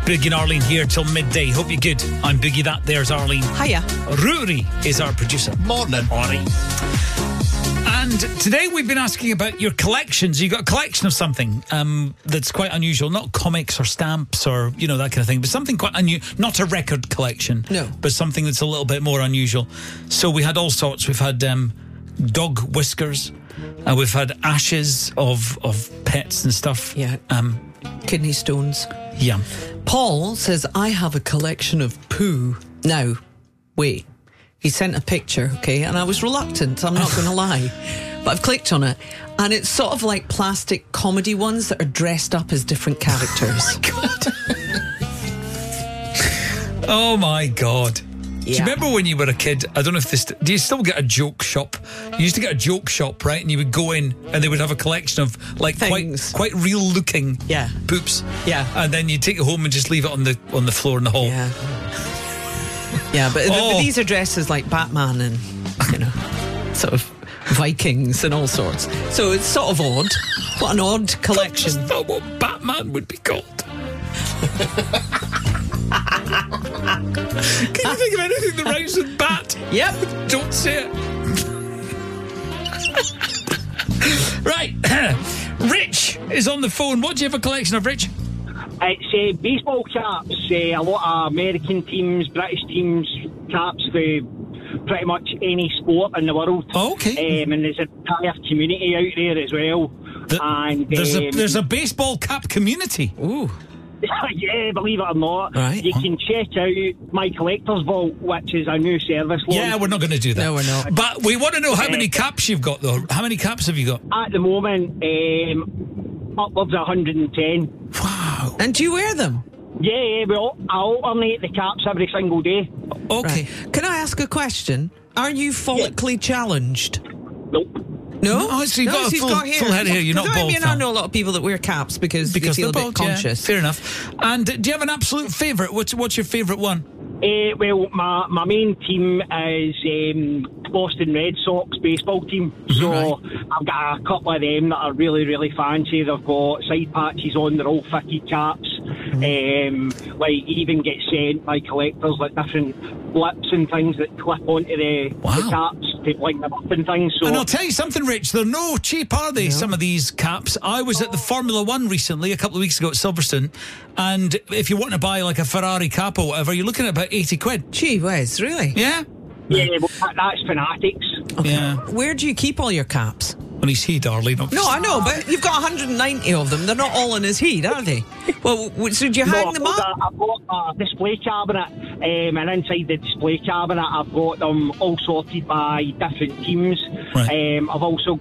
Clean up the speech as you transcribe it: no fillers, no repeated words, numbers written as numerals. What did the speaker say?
Boogie and Arlene here till midday. Hope you're good. I'm Boogie, that there's Arlene. Hiya. Rory is our producer. Morning. Morning. And today we've been asking about your collections. You've got a collection of something that's quite unusual. Not comics or stamps or, you know, that kind of thing, but something quite unusual. Not a record collection. No. But something that's a little bit more unusual. So we had all sorts. We've had dog whiskers. We've had ashes of pets and stuff. Yeah. Kidney stones. Yeah. Paul says, I have a collection of poo. Now, wait. He sent a picture, okay, and I was reluctant, I'm not going to lie. But I've clicked on it, and it's sort of like plastic comedy ones that are dressed up as different characters. Oh, my God. Yeah. Do you remember when you were a kid? I don't know if this... Do you still get a joke shop? You used to get a joke shop, right? And you would go in and they would have a collection of like quite real looking poops. Yeah. And then you take it home and just leave it on the floor in the hall. Yeah. Yeah, but these are dressed as like Batman and, you know, sort of Vikings and all sorts. So it's sort of odd. What an odd collection. That's not what Batman would be called. Can you think of anything that rhymes with bat? Yep. Don't say it. Right. Rich is on the phone. What do you have a collection of, Rich? It's baseball caps, a lot of American teams, British teams, caps for pretty much any sport in the world. Oh, okay. And there's an entire community out there as well. There's a baseball cap community. Ooh. Yeah, believe it or not. Right. You can check out My Collector's Vault, which is a new service launch. Yeah, we're not going to do that. No, we're not. But we want to know how many caps you've got, though. How many caps have you got? At the moment, upwards of 110. Wow. And do you wear them? Yeah, well, I alternate the caps every single day. Okay. Right. Can I ask a question? Are you follically challenged? Nope. No? Oh, so you've got a he's full got hair. head of hair. You're not bald. I know a lot of people that wear caps because they feel a they're bit bald, conscious. Yeah, fair enough. And do you have an absolute favourite? What's your favourite one? Well, my main team is Boston Red Sox baseball team. So I've got a couple of them that are really, really fancy. They've got side patches on, they're all fitted caps. Like even get sent by collectors like different blips and things that clip onto the caps to line them up and things. So, and I'll tell you something, Rich, they're no cheap, are they, some of these caps? I was at the Formula One recently, a couple of weeks ago at Silverstone, and if you want to buy like a Ferrari cap or whatever, you're looking at about 80 quid. Gee whiz, really? Yeah? Yeah, well, that's Fanatics. Okay. Yeah. Where do you keep all your caps? On his heat, Arlene. No, I know, but you've got 190 of them. They're not all in his heat, are they? Well, so do you hang them up? I've got a display cabinet, and inside the display cabinet, I've got them all sorted by different teams. Right. I've also